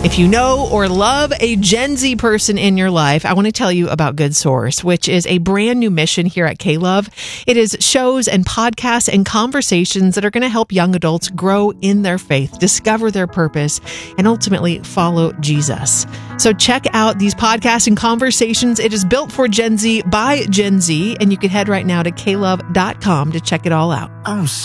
If you know or love a Gen Z person in your life, I want to tell you about Good Source, which is a brand new mission here at K-Love. It is shows and podcasts and conversations that are going to help young adults grow in their faith, discover their purpose, and ultimately follow Jesus. So check out these podcasts and conversations. It is built for Gen Z by Gen Z, and you can head right now to klove.com to check it all out. I'm so